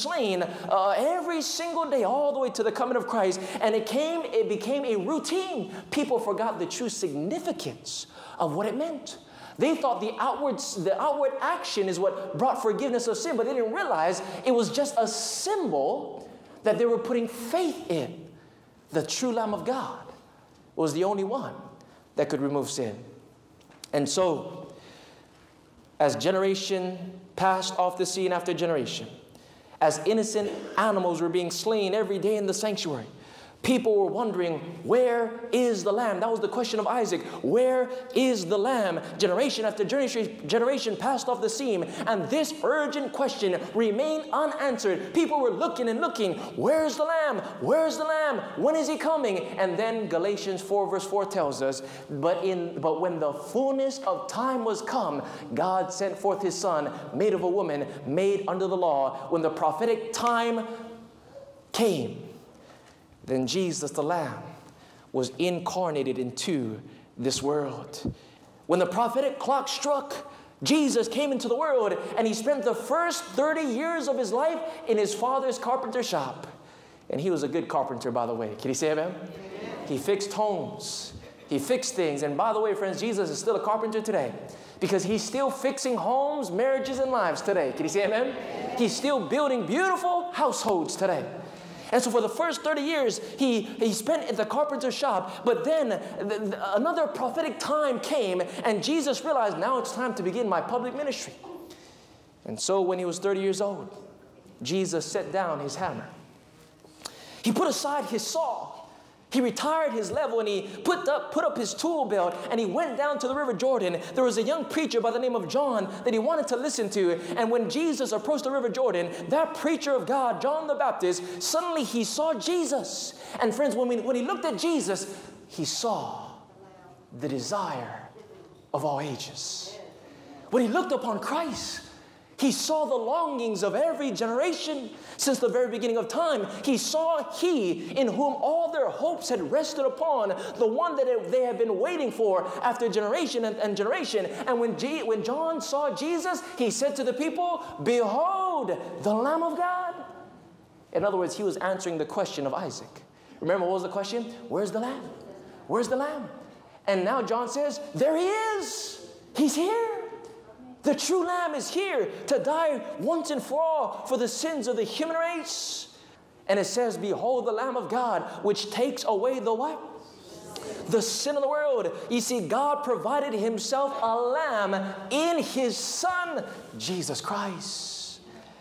slain every single day, all the way to the coming of Christ. And it became a routine. People forgot the true significance of what it meant. They thought the outward action is what brought forgiveness of sin, but they didn't realize it was just a symbol that they were putting faith in. The true Lamb of God was the only one that could remove sin. And so, as generation passed off the scene after generation, as innocent animals were being slain every day in the sanctuary, people were wondering, where is the Lamb? That was the question of Isaac. Where is the Lamb? Generation after generation passed off the scene, and this urgent question remained unanswered. People were looking and looking. Where's the Lamb? Where's the Lamb? When is he coming? And then Galatians 4 verse 4 tells us, but when the fullness of time was come, God sent forth his Son, made of a woman, made under the law. When the prophetic time came, then Jesus, the Lamb, was incarnated into this world. When the prophetic clock struck, Jesus came into the world, and he spent the first 30 years of his life in his father's carpenter shop. And he was a good carpenter, by the way. Can you say amen? Amen. He fixed homes. He fixed things. And by the way, friends, Jesus is still a carpenter today, because he's still fixing homes, marriages, and lives today. Can you say amen? Amen. He's still building beautiful households today. And so for the first 30 years, he spent at the carpenter's shop. But then another prophetic time came, and Jesus realized, now it's time to begin my public ministry. And so when he was 30 years old, Jesus set down his hammer. He put aside his saw. He retired his level, and he put up his tool belt, and he went down to the River Jordan. There was a young preacher by the name of John that he wanted to listen to. And when Jesus approached the River Jordan, that preacher of God, John the Baptist, suddenly he saw Jesus. And friends, when he looked at Jesus, he saw the desire of all ages. When he looked upon Christ, he saw the longings of every generation since the very beginning of time. He saw he in whom all their hopes had rested upon, the one that they had been waiting for after generation and generation. And when John saw Jesus, he said to the people, behold, the Lamb of God. In other words, he was answering the question of Isaac. Remember, what was the question? Where's the Lamb? Where's the Lamb? And now John says, there he is. He's here. The true Lamb is here to die once and for all for the sins of the human race. And it says, behold the Lamb of God, which takes away the what? The sin of the world. You see, God provided himself a lamb in his Son, Jesus Christ.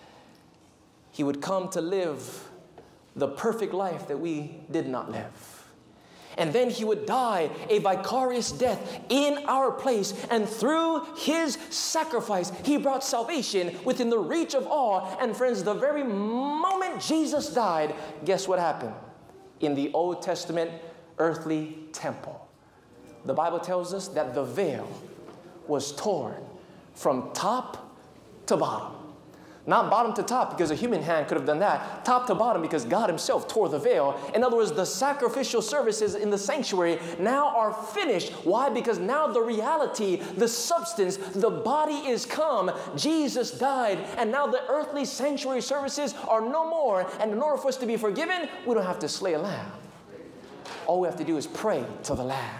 He would come to live the perfect life that we did not live. And then he would die a vicarious death in our place. And through his sacrifice, he brought salvation within the reach of all. And friends, the very moment Jesus died, guess what happened? In the Old Testament earthly temple, the Bible tells us that the veil was torn from top to bottom. Not bottom to top, because a human hand could have done that. Top to bottom, because God himself tore the veil. In other words, the sacrificial services in the sanctuary now are finished. Why? Because now the reality, the substance, the body is come. Jesus died, and now the earthly sanctuary services are no more. And in order for us to be forgiven, we don't have to slay a lamb. All we have to do is pray to the Lamb,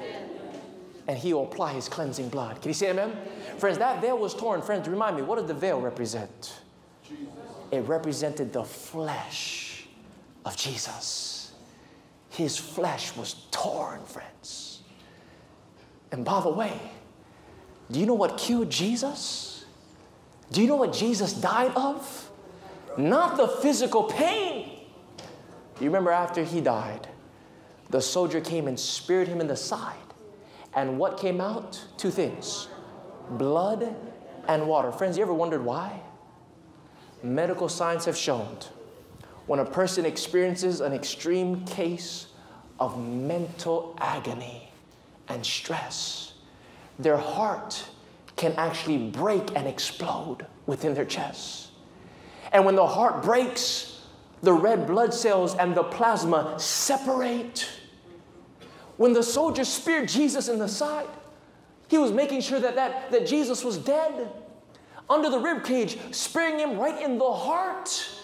and he will apply his cleansing blood. Can you say amen? Friends, that veil was torn. Friends, remind me, what did the veil represent? Jesus. It represented the flesh of Jesus. His flesh was torn, friends. And by the way, do you know what killed Jesus? Do you know what Jesus died of? Not the physical pain. You remember after he died, the soldier came and speared him in the side. And what came out? Two things: blood and water. Friends, you ever wondered why? Medical science have shown when a person experiences an extreme case of mental agony and stress, their heart can actually break and explode within their chest. And when the heart breaks, the red blood cells and the plasma separate. When the soldier speared Jesus in the side, he was making sure that Jesus was dead. Under the rib cage, spearing him right in the heart.